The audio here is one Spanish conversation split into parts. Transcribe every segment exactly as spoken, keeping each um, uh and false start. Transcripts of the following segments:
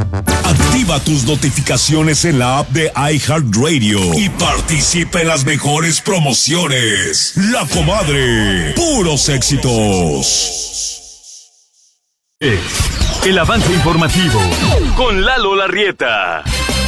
Activa tus notificaciones en la app de iHeartRadio y participa en las mejores promociones. La Comadre, puros éxitos. Es el avance informativo con Lalo Larrieta.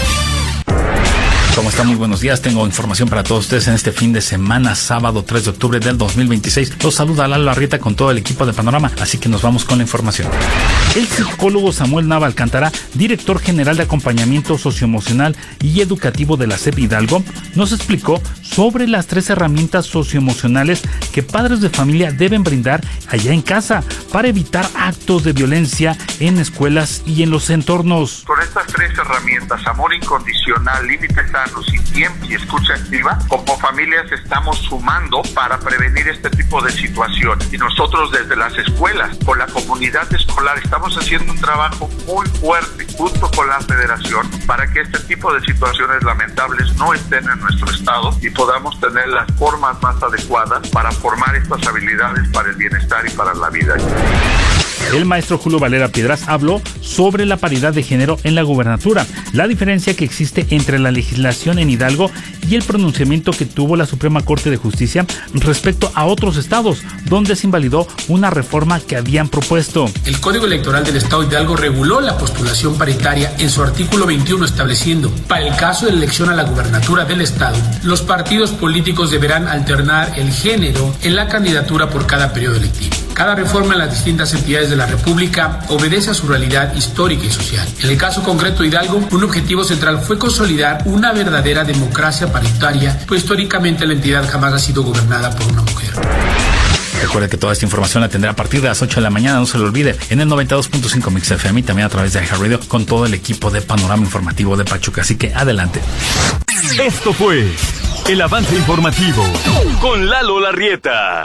¿Cómo están? Muy buenos días. Tengo información para todos ustedes en este fin de semana, sábado tres de octubre del dos mil veintiséis. Los saluda Lalo Larrieta con todo el equipo de Panorama, así que nos vamos con la información. El psicólogo Samuel Nava Alcántara, director general de acompañamiento socioemocional y educativo de la C E P Hidalgo, nos explicó sobre las tres herramientas socioemocionales que padres de familia deben brindar allá en casa para evitar actos de violencia en escuelas y en los entornos. Con estas tres herramientas, amor incondicional, límites sanos y tiempo y escucha activa, como familias estamos sumando para prevenir este tipo de situaciones. Y nosotros desde las escuelas, con la comunidad escolar, estamos haciendo un trabajo muy fuerte junto con la federación para que este tipo de situaciones lamentables no estén en nuestro estado y podamos tener las formas más adecuadas para formar estas habilidades para el bienestar y para la vida. El maestro Julio Valera Piedras habló sobre la paridad de género en la gubernatura, la diferencia que existe entre la legislación en Hidalgo y el pronunciamiento que tuvo la Suprema Corte de Justicia respecto a otros estados, donde se invalidó una reforma que habían propuesto. El Código Electoral del Estado de Hidalgo reguló la postulación paritaria en su artículo veintiuno, estableciendo, para el caso de elección a la gubernatura del Estado, los partidos políticos deberán alternar el género en la candidatura por cada periodo electivo. Cada reforma en las distintas entidades de la República obedece a su realidad histórica y social. En el caso concreto de Hidalgo, un objetivo central fue consolidar una verdadera democracia paritaria, pues históricamente la entidad jamás ha sido gobernada por una mujer. Recuerde que toda esta información la tendrá a partir de las ocho de la mañana, no se lo olvide, en el noventa y dos punto cinco Mix F M y también a través de iHeartRadio con todo el equipo de Panorama Informativo de Pachuca. Así que adelante. Esto fue el avance informativo con Lalo Larrieta.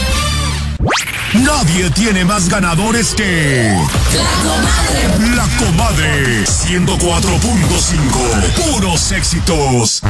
Nadie tiene más ganadores que La Comadre. La Comadre ciento cuatro punto cinco. Puros éxitos.